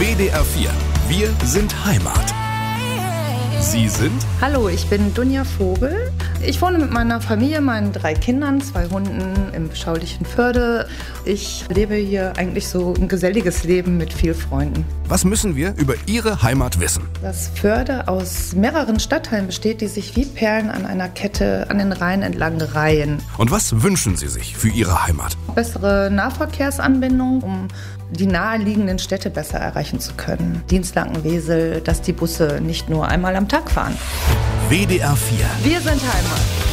WDR 4. Wir sind Heimat. Sie sind? Hallo, ich bin Dunja Vogel. Ich wohne mit meiner Familie, meinen 3 Kindern, 2 Hunden im beschaulichen Förde. Ich lebe hier eigentlich so ein geselliges Leben mit vielen Freunden. Was müssen wir über Ihre Heimat wissen? Das Förde aus mehreren Stadtteilen besteht, die sich wie Perlen an einer Kette an den Rhein entlang reihen. Und was wünschen Sie sich für Ihre Heimat? Bessere Nahverkehrsanbindung, um die naheliegenden Städte besser erreichen zu können. Dienstlaken, Wesel, dass die Busse nicht nur einmal am Tag fahren. WDR 4. Wir sind Heimat.